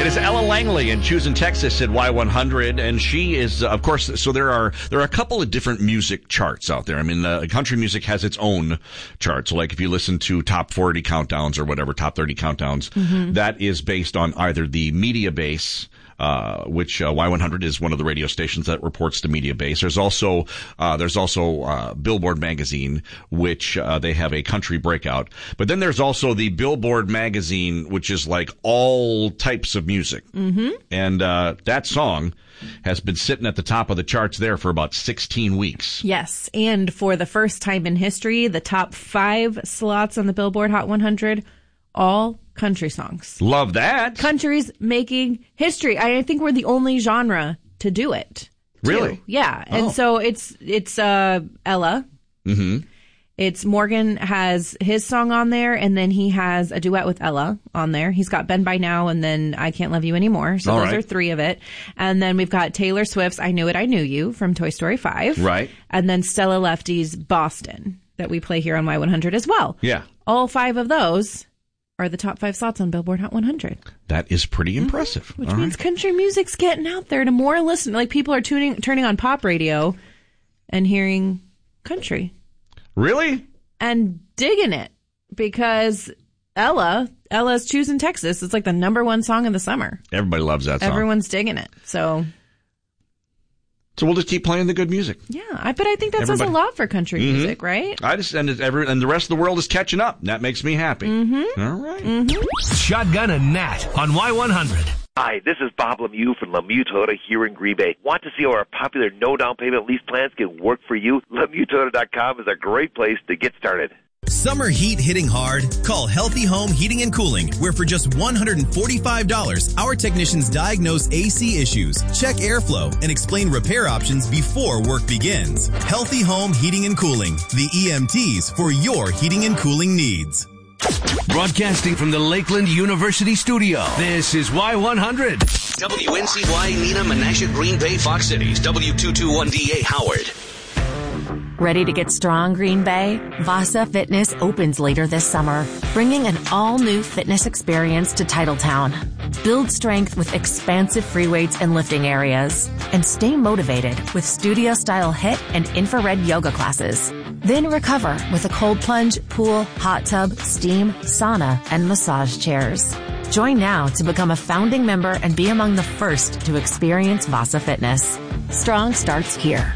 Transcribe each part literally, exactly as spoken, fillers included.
It is Ella Langley in Choosing Texas at Y one hundred, and she is, uh, of course, so there are there are a couple of different music charts out there. I mean, uh, country music has its own chart. So, like, if you listen to top forty countdowns or whatever, top thirty countdowns, mm-hmm. that is based on either the media base, uh, which uh, Y one hundred is one of the radio stations that reports to media base. There's also uh, there's also uh, Billboard magazine, which uh, they have a country breakout. But then there's also the Billboard magazine, which is like all types of music. Mm-hmm. And uh, that song has been sitting at the top of the charts there for about sixteen weeks. Yes, and for the first time in history, the top five slots on the Billboard Hot one hundred, all country songs. Love that. Country's making history. I think we're the only genre to do it. Too. Really? Yeah. Oh. And so it's it's uh, Ella. Mm-hmm. It's Morgan has his song on there, and then he has a duet with Ella on there. He's got Ben By Now, and then I Can't Love You Anymore. So All those right. are three of it. And then we've got Taylor Swift's I Knew It, I Knew You from Toy Story five. Right. And then Stella Lefty's Boston that we play here on Y one hundred as well. Yeah. All five of those are the top five slots on Billboard Hot one hundred. That is pretty impressive. Mm-hmm. Which All means right. country music's getting out there to more listeners. Like, people are tuning, turning on pop radio and hearing country. Really? And digging it, because Ella, Ella's Choosing Texas. It's like the number one song of the summer. Everybody loves that song. Everyone's digging it. So, so we'll just keep playing the good music. yeah, I, but I think that Everybody. says a lot for country Mm-hmm. music, right? I just and it, every and the rest of the world is catching up. That makes me happy. Mm-hmm. All right. Mm-hmm. Shotgun and Nat on Y one hundred. Hi, this is Bob Lemieux from Lemieux Toyota here in Green Bay. Want to see how our popular no-down payment lease plans can work for you? Lemieux Toyota dot com is a great place to get started. Summer heat hitting hard? Call Healthy Home Heating and Cooling, where for just one hundred forty-five dollars, our technicians diagnose A C issues, check airflow, and explain repair options before work begins. Healthy Home Heating and Cooling, the E M Ts for your heating and cooling needs. Broadcasting from the Lakeland University studio, this is Y one hundred. W N C Y, Neenah, Menasha, Green Bay, Fox Cities, W two twenty-one D A, Howard. Ready to get strong, Green Bay? Vasa Fitness opens later this summer, bringing an all-new fitness experience to Titletown. Build strength with expansive free weights and lifting areas, and stay motivated with studio-style HIIT and infrared yoga classes. Then recover with a cold plunge, pool, hot tub, steam, sauna, and massage chairs. Join now to become a founding member and be among the first to experience Vasa Fitness. Strong starts here.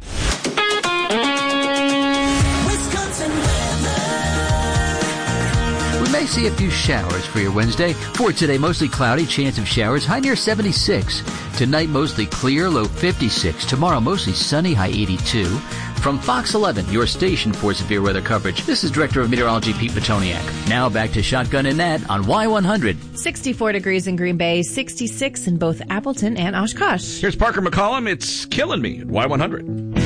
We may see a few showers for your Wednesday. For today, mostly cloudy, chance of showers, high near seventy-six. Tonight, mostly clear, low fifty-six. Tomorrow, mostly sunny, high eighty-two. From Fox eleven, your station for severe weather coverage, this is Director of Meteorology Pete Petoniak. Now back to Shotgun and Nat on Y one hundred. sixty-four degrees in Green Bay, sixty-six in both Appleton and Oshkosh. Here's Parker McCollum. It's killing me at Y one hundred.